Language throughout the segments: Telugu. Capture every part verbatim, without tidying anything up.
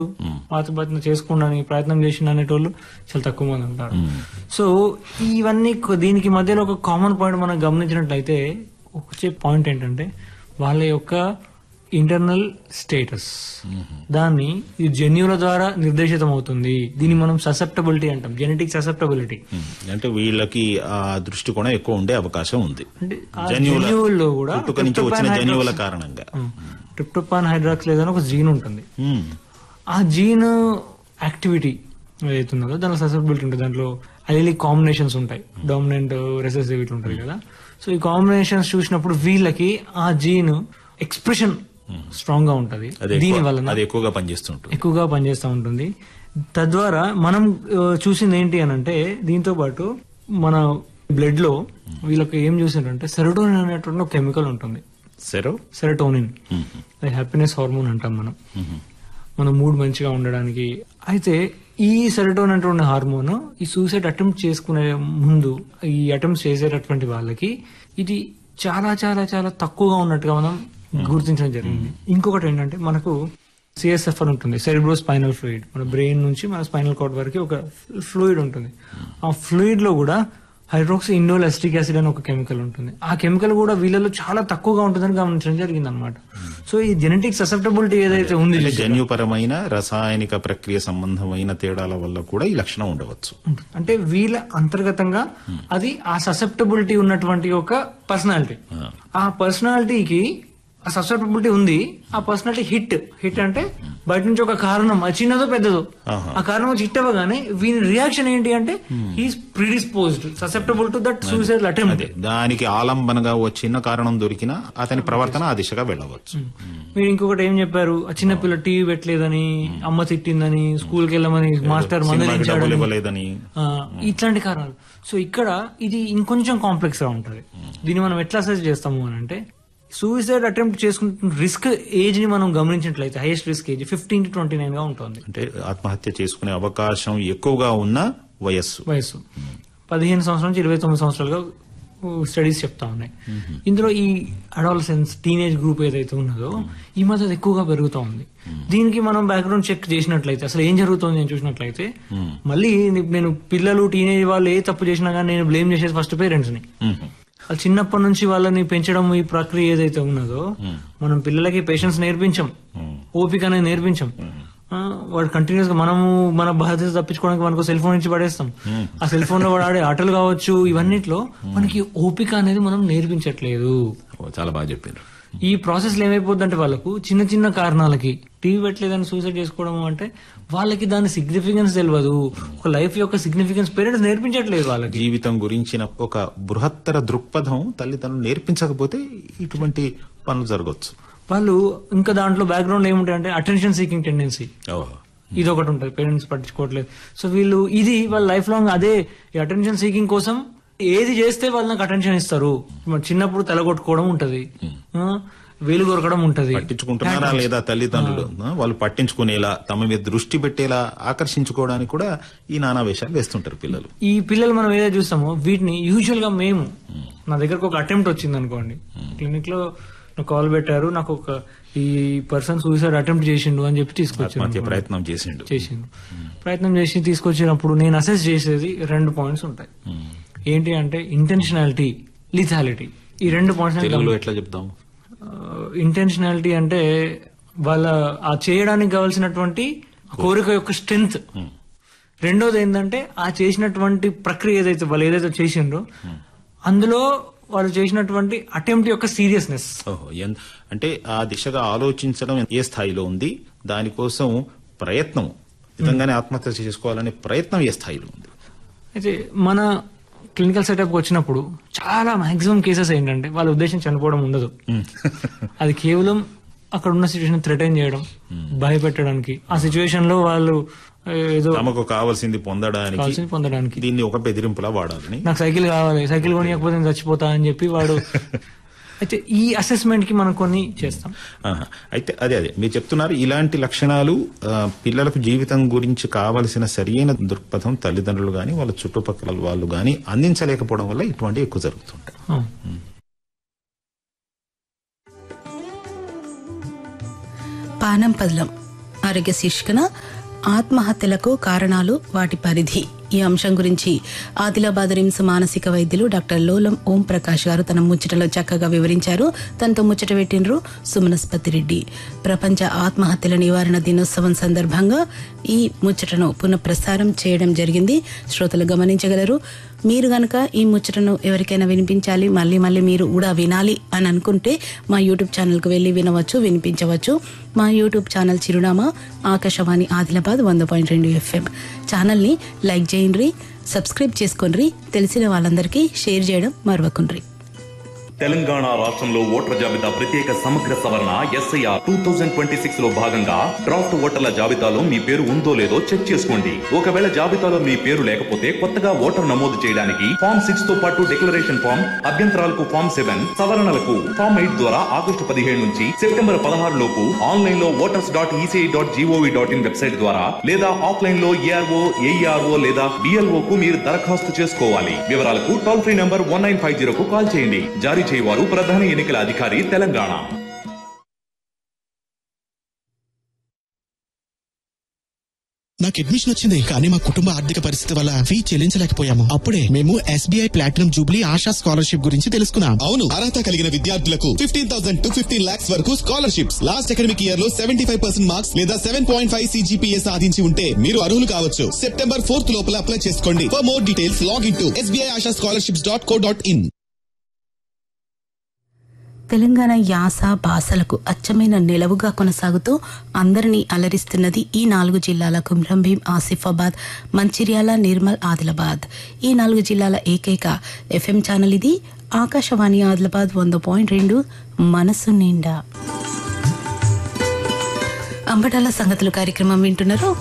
ఆత్మహత్య చేసుకుండాని ప్రయత్నం చేసిన అనేటోళ్ళు చాలా తక్కువ మంది ఉంటారు. సో ఇవన్నీ కొ- దీనికి మధ్యలో ఒక కామన్ పాయింట్ మనం గమనించినట్లయితే వచ్చే పాయింట్ ఏంటంటే వాళ్ళ యొక్క ఇంటర్నల్ స్టేటస్, దాన్ని ఈ జన్యువుల ద్వారా నిర్దేశితం అవుతుంది. దీన్ని మనం ససెప్టబిలిటీ అంటాం, జెనెటిక్ ససెప్టబిలిటీ. అంటే వీళ్ళకి ఆ దృష్టికోణం ఎక్కువ ఉండే అవకాశం ఉంది. అంటే ఆ జన్యువుల జన్యువుల్లో కూడా పుట్టుక నుంచి వచ్చిన ట్రిప్టోపాన్ జన్యువుల హైడ్రాక్సీ- కారణంగా ట్రిప్టోపాన్ హైడ్రాక్సిలేజ్ అని ఒక జీన్ ఉంటుంది. ఉమ్. ఆ జీన్ యాక్టివిటీ ఏదైతే ఉన్నదో దానిలో ససెప్టబిలిటీ ఉంటుంది. దాంట్లో అలీలిక్ కాంబినేషన్స్ ఉంటాయి, డామినెంట్ రెసెసివ్ ఇట్లా ఉంటుంది కదా. సో ఈ కాంబినేషన్స్ చూసినప్పుడు వీళ్ళకి ఆ జీన్ ఎక్స్ప్రెషన్ స్ట్రాంగ్ గా ఉంటది. అది దీని ఎక్కువ- వలన అది ఎక్కువగా పనిచేస్తుంటుంది. ఎక్కువగా పనిచేస్తూ ఉంటుంది. తద్వారా మనం ఆ, చూసింది ఏంటి అని అంటే దీంతో పాటు మన బ్లడ్ లో వీళ్ళకి ఏం చూసిందంటే సెరోటోనిన్ అనేటువంటి ఒక కెమికల్ ఉంటుంది. సెరో సెరోటోనిన్ అది హ్యాపీనెస్ హార్మోన్ అంటాం మనం, మన మూడ్ మంచిగా ఉండడానికి. అయితే ఈ సెరోటోనిన్ అనేటువంటి హార్మోన్ ఈ సూసైడ్ అటెంప్ట్ చేసుకునే ముందు, ఈ అటెంప్ట్ చేసేటటువంటి వాళ్ళకి ఇది చాలా చాలా చాలా తక్కువగా ఉన్నట్టుగా మనం గుర్తించడం జరిగింది. ఇంకొకటి ఏంటంటే మనకు సిఎస్ఎఫ్ అని ఉంటుంది, సెరిబ్రో స్పైనల్ ఫ్లూయిడ్. మన బ్రెయిన్ నుంచి మన స్పైనల్ కార్డ్ వరకు ఒక ఫ్లూయిడ్ ఉంటుంది. ఆ ఫ్లూయిడ్ లో కూడా హైడ్రోక్సీ ఇండోల్ అసిటిక్ యాసిడ్ అని ఒక కెమికల్ ఉంటుంది. ఆ కెమికల్ కూడా వీళ్ళలో చాలా తక్కువగా ఉంటుందని గమనించడం జరిగింది అనమాట. సో ఈ జెనెటిక్ ససెప్టబిలిటీ ఏదైతే ఉంది అంటే జన్యుపరమైన రసాయనిక ప్రక్రియ సంబంధమైన తేడాల వల్ల కూడా ఈ లక్షణం ఉండవచ్చు. అంటే వీళ్ళ అంతర్గతంగా అది ఆ ససెప్టబిలిటీ ఉన్నటువంటి ఒక పర్సనాలిటీ. ఆ పర్సనాలిటీకి ఆ ససెప్టబిలిటీ ఉంది. ఆ పర్సనాలిటీ హిట్ హిట్ అంటే బయట నుంచి ఒక కారణం, అది చిన్నదో పెద్దదో, ఆహా. ఆ కారణం వచ్చి హిట్ అవ్వగానే వీని రియాక్షన్ ఏంటి అంటే he's ప్రిడిస్పోజ్డ్ susceptible to that suicide attempt. అదే దానికి ఆలంబనగా ఓ చిన్న కారణం దొరికినా అతని ప్రవర్తన ఆ దిశగా వెళ్ళవచ్చు. మీరు ఇంకొకటి ఏం చెప్పారు, ఆ చిన్నపిల్ల టీవీ పెట్టలేదని, అమ్మ తిట్టిందని, స్కూల్కి వెళ్ళమని మాస్టర్ సినిమాకి డబ్బులు మందలించాడని, ఇవ్వలేదని. ఆ, ఇట్లాంటి కారణాలు. సో ఇక్కడ ఇది ఇంకొంచెం కాంప్లెక్స్ గా ఉంటది. దీన్ని మనం ఎట్లా అసెస్ చేస్తాము అని అంటే సూసైడ్ అటెంప్ట్ చేసుకుంటున్న రిస్క్ ఏజ్ ని మనం గమనించినట్లయితే highest risk age fifteen to twenty nine గా ఉంటుంది. అంటే ఆత్మహత్య చేసుకునే అవకాశం ఎక్కువగా ఉన్న వయస్సు వయసు పదిహేను సంవత్సరాల నుంచి ఇరవై తొమ్మిది సంవత్సరాలుగా స్టడీస్ చెప్తా ఉన్నాయి. ఇందులో ఈ అడాలసెన్స్ టీనేజ్ గ్రూప్ ఏదైతే ఉన్నదో ఈ మధ్య అది ఎక్కువగా పెరుగుతూ ఉంది. దీనికి మనం బ్యాక్గ్రౌండ్ చెక్ చేసినట్లయితే అసలు ఏం జరుగుతుంది అని చూసినట్లయితే మళ్ళీ నేను పిల్లలు టీనేజ్ వాళ్ళు ఏ తప్పు చేసినా కానీ నేను బ్లేమ్ చేసేది ఫస్ట్ పేరెంట్స్ ని. వాళ్ళు చిన్నప్పటి నుంచి వాళ్ళని పెంచడం ఈ ప్రక్రియ ఏదైతే ఉన్నదో మనం పిల్లలకి పేషెన్స్ నేర్పించాం, ఓపిక అనేది నేర్పించాం. ఆ, వాడు కంటిన్యూస్ గా మనము మన బాధ్యత తప్పించుకోవడానికి మనకు సెల్ ఫోన్ ఇచ్చి పడేస్తాం. ఆ సెల్ ఫోన్ లో వాడు ఆడే ఆటలు కావచ్చు, ఇవన్నిట్లో మనకి ఓపిక అనేది మనం నేర్పించట్లేదు. ఓ, చాలా బాగా చెప్పారు. ఈ ప్రాసెస్ లో ఏమైపోద్దంటే వాళ్ళకు చిన్న చిన్న కారణాలకి టీవీ పెట్టలేదని సూసైడ్ చేసుకోవడం అంటే వాళ్ళకి దాని సిగ్నిఫికెన్స్ తెలియదు. ఒక లైఫ్ యొక్క సిగ్నిఫికెన్స్ పేరెంట్స్ నేర్పించట్లేదు వాళ్ళకి. జీవితం గురించిన ఒక బృహత్తర దృక్పథం తల్లిదండ్రులు నేర్పించకపోతే ఇటువంటి పనులు జరగవచ్చు. వాళ్ళు ఇంకా దాంట్లో బ్యాక్గ్రౌండ్ ఏముంటాయంటే అటెన్షన్ సీకింగ్ టెండెన్సీ, ఓహో. ఇది ఒకటి ఉంటుంది. పేరెంట్స్ పట్టించుకోవట్లేదు. సో వీళ్ళు ఇది వాళ్ళ లైఫ్ లాంగ్ అదే అటెన్షన్ సీకింగ్ కోసం ఏది చేస్తే వాళ్ళు నాకు అటెన్షన్ ఇస్తారు. మరి చిన్నప్పుడు తలగొట్టుకోవడం ఉంటది, ఆ, వేలు కొరకడం ఉంటది. పట్టించుకుంటున్నారా లేదా తల్లిదండ్రులు ఆ, వాళ్ళు పట్టించుకునేలా తమ మీద దృష్టి పెట్టేలా ఆకర్షించుకోవడానికి కూడా ఈ నానా వేషాలు వేస్తుంటారు పిల్లలు. ఈ పిల్లలు మనం ఏదైతే చూస్తామో వీటిని యూజువల్ గా మేము నా దగ్గరకు ఒక అటెంప్ట్ వచ్చింది అనుకోండి, క్లినిక్ లో నాకు కాల్ పెట్టారు, నాకు ఒక ఈ పర్సన్ సూసైడ్ అటెంప్ట్ చేసిండు అని చెప్పి తీసుకొచ్చారు. ఆత్మహత్య ప్రయత్నం చేసిండు చేసిండు ప్రయత్నం చేసి తీసుకొచ్చినప్పుడు నేను అసెస్ చేసేది రెండు పాయింట్స్ ఉంటాయి. ఏంటి అంటే ఇంటెన్షనాలిటీ, లిథాలిటీ. ఈ రెండు తెలుగులో పాయింట్స్. ఎట్లా చెప్తాము? ఇంటెన్షనాలిటీ అంటే వాళ్ళ ఆ చేయడానికి కావాల్సినటువంటి కోరిక యొక్క స్ట్రెంగ్త్. రెండోది ఏంటంటే ఆ చేసినటువంటి ప్రక్రియ ఏదైతే వాళ్ళు ఏదైతే చేసిండ్రో అందులో వాళ్ళు చేసినటువంటి అటెంప్ట్ యొక్క సీరియస్నెస్. ఓహో, ఎన్- అంటే ఆ దిశగా ఆలోచించడం ఏ స్థాయిలో ఉంది, దానికోసం ప్రయత్నం నిజంగానే ఆత్మహత్య చేసుకోవాలనే ప్రయత్నం ఏ స్థాయిలో ఉంది. అయితే మన క్లినికల్ సెటప్ వచ్చినప్పుడు చాలా మాక్సిమం కేసెస్ ఏంటంటే వాళ్ళ ఉద్దేశం చనిపోవడం ఉండదు. అది కేవలం అక్కడ ఉన్న సిచ్యువేషన్ థ్రెటైన్ చేయడం, భయపెట్టడానికి, ఆ సిచ్యువేషన్ లో వాళ్ళు ఏదో తమకు కావాల్సింది పొందడానికి కావాల్సింది పొందడానికి దీన్ని ఒక బెదిరింపులా వాడాలని. నాకు సైకిల్ కావాలి, సైకిల్ కొనియకపోతే నేను చచ్చిపోతా అని చెప్పి వాడు. అయితే ఈ అసెస్మెంట్ కి మనం కొన్ని చేస్తాం. ఆహా. అయితే అదే అదే మీరు చెప్తున్నారు, ఇలాంటి లక్షణాలు ఆ, పిల్లలకు జీవితం గురించి కావలసిన సరియైన దృక్పథం తల్లిదండ్రులు గాని వాళ్ళ చుట్టుపక్కల వాళ్ళు గాని అందించలేకపోవడం వల్ల ఇటువంటి ఎక్కువ జరుగుతుంటాయి. ఆ. పానం పదలం ఆరోగ్య శీర్షికన ఆత్మహత్యలకు కారణాలు, వాటి పరిధి ఈ అంశం గురించి ఆదిలాబాద్ రిమ్స్ మానసిక వైద్యులు డాక్టర్ లోలం ఓం ప్రకాష్ గారు తన ముచ్చటలో చక్కగా వివరించారు. తనతో ముచ్చట పెట్టినరు సుమనస్పతి రెడ్డి. ప్రపంచ ఆత్మహత్యల నివారణ దినోత్సవం సందర్భంగా ఈ ముచ్చటను పునఃప్రసారం చేయడం జరిగింది. శ్రోతలు గమనించగలరు. మీరు గనక ఈ ముచ్చటను ఎవరికైనా వినిపించాలి, మళ్ళీ మళ్ళీ మీరు కూడా వినాలి అని అనుకుంటే మా యూట్యూబ్ ఛానల్ కు వెళ్లి వినవచ్చు, వినిపించవచ్చు. మా యూట్యూబ్ ఛానల్ చిరునామా ఆకాశవాణి ఆదిలాబాద్ వంద పాయింట్ రెండు ఎఫ్ఎం. ఛానల్ ని లైక్ చేయండి, సబ్స్క్రైబ్ చేసుకోండి, తెలిసిన వాళ్ళందరికీ షేర్ చేయడం మరవకుండ్రి. తెలంగాణ రాష్ట్రంలో ఓటర్ల జాబితా ప్రత్యేక సమగ్ర సవరణ SIR two thousand twenty six లో భాగంగా డ్రాఫ్ట్ ఓటర్ల జాబితాలో మీ పేరు ఉందో లేదో చెక్ చేసుకోండి. ఒకవేళ జాబితాలో మీ పేరు లేకపోతే కొత్తగా ఓటర్ నమోదు చేయడానికి ఫామ్ సిక్స్ తో పాటు డిక్లరేషన్ ఫామ్, అభ్యంతరాలకు ఫామ్ సెవెన్, సవరణలకు ఫామ్ ఎయిట్ ద్వారా ఆగస్టు పదిహేడు నుంచి సెప్టెంబర్ పదహారు లోపు ఆన్లైన్ లో voters dot ECI dot GOV dot in website ద్వారా లేదా ఆఫ్లైన్ లో ఏఆర్ఓ, ఏఈఆర్ఓ లేదా బిఎల్ఓ కు మీరు దరఖాస్తు చేసుకోవాలి. వివరాలకు toll free number one nine five zero కు కాల్ చేయండి. జారీ చేయవారు ప్రధాన ఎన్నికల అధికారి, తెలంగాణ. నాకు అడ్మిషన్ వచ్చింది, కానీ మా కుటుంబ ఆర్థిక పరిస్థితి వల్ల ఫీ చెల్లించలేకపోయాము. అప్పుడే మేము SBI platinum Jubilee ASHA scholarship గురించి తెలుసుకున్నాం. అవును, అర్హత కలిగిన విద్యార్థులకు fifteen thousand to fifteen lakhs వరకు స్కాలర్షిప్స్. లాస్ట్ అకాడమిక్ ఇయర్ లో సెవెంటీ ఫైవ్ పర్సెంట్ మార్క్స్ లేదా సెవెన్ పాయింట్ ఫైవ్ సీజీపీఏ సాధించి ఉంటే మీరు అర్హులు కావచ్చు. సెప్టెంబర్ ఫోర్త్ లోపల అప్లై చేసుకోండి. For more details log in to SBI ASHA scholarships dot co dot in. Telangana యాస భాషలకు అచ్చమైన నిలవుగా కొనసాగుతూ అందరినీ అలరిస్తున్నది ఈ నాలుగు జిల్లాల కుమ్రంభీం, ఆసిఫాబాద్, మంచిర్యాల, నిర్మల్, ఆదిలాబాద్. ఈ నాలుగు జిల్లాల ఏకైక ఎఫ్ఎం ఛానల్ ఇది. ఆకాశవాణి ఆదిలాబాద్ వంద పాయింట్ రెండు మనసు నిండా. అంబటాల సంగతులు కార్యక్రమం వింటున్నారు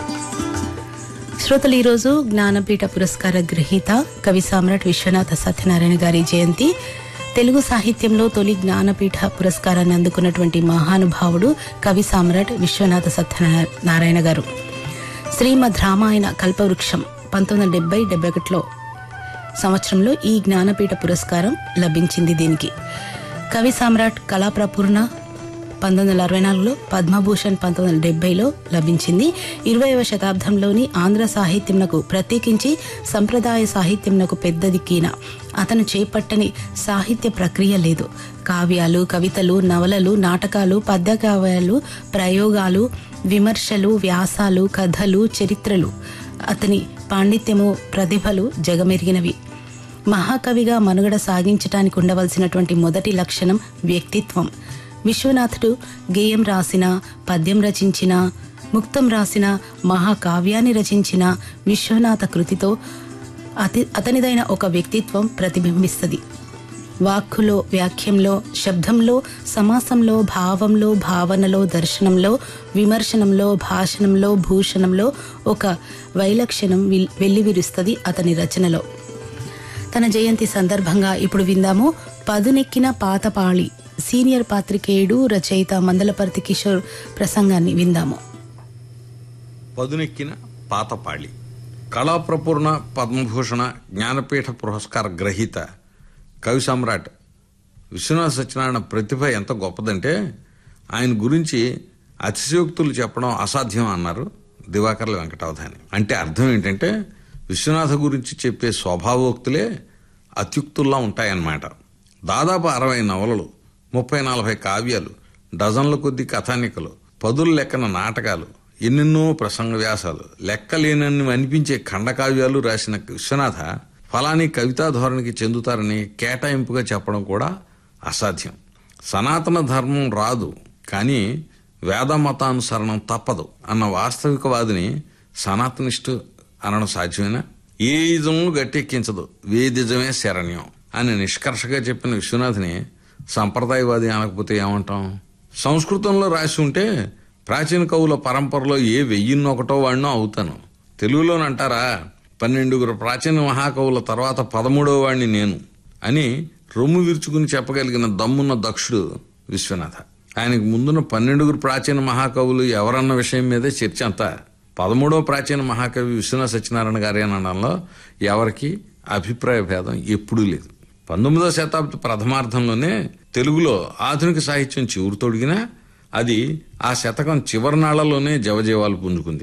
శ్రోతలు. ఈరోజు జ్ఞానపీఠ పురస్కార గ్రహీత కవి సామ్రాట్ విశ్వనాథ సత్యనారాయణ గారి జయంతి. తెలుగు సాహిత్యంలో తొలి జ్ఞానపీఠ పురస్కారాన్ని అందుకున్నటువంటి మహానుభావుడు కవి సామ్రాట్ విశ్వనాథ సత్యనారాయణ గారు. శ్రీమద్ రామాయణ కల్పవృక్షం పంతొమ్మిది వందల డెబ్బై డెబ్బై ఒకటిలో సంవత్సరంలో ఈ జ్ఞానపీఠ పురస్కారం లభించింది దీనికి. కవి సామ్రాట్ కళాప్రపూర్ణ పంతొమ్మిది వందల అరవై నాలుగులో, పద్మభూషణ్ పంతొమ్మిది వందల డెబ్బైలో లభించింది. ఇరవైవ శతాబ్దంలోని ఆంధ్ర సాహిత్యంనకు, ప్రత్యేకించి సంప్రదాయ సాహిత్యంనకు పెద్ద దిక్కిన అతను చేపట్టని సాహిత్య ప్రక్రియ లేదు. కావ్యాలు, కవితలు, నవలలు, నాటకాలు, పద్యకావ్యాలు, ప్రయోగాలు, విమర్శలు, వ్యాసాలు, కథలు, చరిత్రలు, అతని పాండిత్యము, ప్రతిభలు జగమెరిగినవి. మహాకవిగా మనుగడ సాగించటానికి ఉండవలసినటువంటి మొదటి లక్షణం వ్యక్తిత్వం. విశ్వనాథుడు గేయం రాసిన, పద్యం రచించిన, ముక్తం రాసిన, మహాకావ్యాన్ని రచించిన విశ్వనాథ కృతితో అతి అతనిదైన ఒక వ్యక్తిత్వం ప్రతిబింబిస్తుంది. వాక్కులో, వ్యాఖ్యంలో, శబ్దంలో, సమాసంలో, భావంలో, భావనలో, దర్శనంలో, విమర్శనంలో, భాషణంలో, భూషణంలో ఒక వైలక్షణం వెల్లివిరుస్తుంది అతని రచనలో. తన జయంతి సందర్భంగా ఇప్పుడు విందాము పదునెక్కిన పాతపాళి. సీనియర్ పాత్రికేయుడు, రచయిత మందలపర్తి కిషోర్ ప్రసంగాన్ని విందాము. పదునెక్కిన పాతపాళి. కళాప్రపూర్ణ, పద్మభూషణ, జ్ఞానపీఠ పురస్కార గ్రహీత కవి సమ్రాట్ విశ్వనాథ సత్యనారాయణ ప్రతిభ ఎంత గొప్పదంటే ఆయన గురించి అతిశయోక్తులు చెప్పడం అసాధ్యం అన్నారు దివాకర్ల వెంకటావధాని. అంటే అర్థం ఏంటంటే విశ్వనాథ గురించి చెప్పే స్వభావోక్తులే అత్యుక్తుల్లా ఉంటాయన్నమాట. దాదాపు అరవై నవలలు, ముప్పై నలభై కావ్యాలు, డజన్ల కొద్ది కథానికలు, పదుల లెక్కన నాటకాలు, ఎన్నెన్నో ప్రసంగ వ్యాసాలు, లెక్కలేనన్ని అనిపించే ఖండకావ్యాలు రాసిన విశ్వనాథ ఫలాని కవితా ధోరణికి చెందుతారని కేటాయింపుగా చెప్పడం కూడా అసాధ్యం. సనాతన ధర్మం రాదు, కానీ వేద మతానుసరణం తప్పదు అన్న వాస్తవికవాదిని సనాతనిస్టు అనడం సాధ్యమేనా? ఏ ఇజము గట్టెక్కించదు, వేదిజమే శరణ్యం అని నిష్కర్షగా చెప్పిన విశ్వనాథ్ని సంప్రదాయవాది అనకపోతే ఏమంటాం? సంస్కృతంలో రాసి ఉంటే ప్రాచీన కవుల పరంపరలో ఏ వెయ్యిన్నొకటో వాడినో అవుతాను. తెలుగులోనంటారా, పన్నెండుగురు ప్రాచీన మహాకవుల తర్వాత పదమూడవ వాడిని నేను అని రొమ్ము విరుచుకుని చెప్పగలిగిన దమ్మున్న దక్షుడు విశ్వనాథ. ఆయనకు ముందున్న పన్నెండుగురు ప్రాచీన మహాకవులు ఎవరన్న విషయం మీదే చర్చ అంతా. పదమూడవ ప్రాచీన మహాకవి విశ్వనాథ సత్యనారాయణ గారి అనడంలో ఎవరికి అభిప్రాయ భేదం ఎప్పుడూ లేదు. పంతొమ్మిదవ శతాబ్ది ప్రథమార్థంలోనే తెలుగులో ఆధునిక సాహిత్యం చివురు తొడిగినా అది ఆ శతకం చివరి నాళ్లలోనే జవజీవాలు పుంజుకుంది.